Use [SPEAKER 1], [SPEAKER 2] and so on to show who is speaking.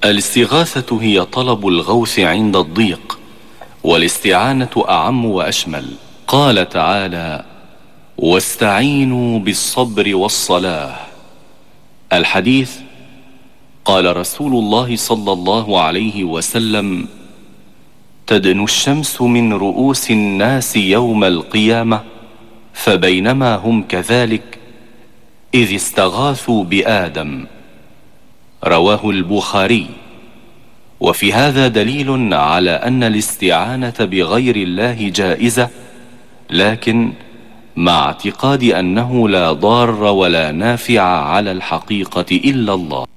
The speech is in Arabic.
[SPEAKER 1] الاستغاثة هي طلب الغوث عند الضيق، والاستعانة أعم وأشمل. قال تعالى: واستعينوا بالصبر والصلاة. الحديث: قال رسول الله صلى الله عليه وسلم: تدنو الشمس من رؤوس الناس يوم القيامة، فبينما هم كذلك إذ استغاثوا بآدم. رواه البخاري. وفي هذا دليل على أن الاستعانة بغير الله جائزة، لكن مع اعتقاد أنه لا ضار ولا نافع على الحقيقة إلا الله.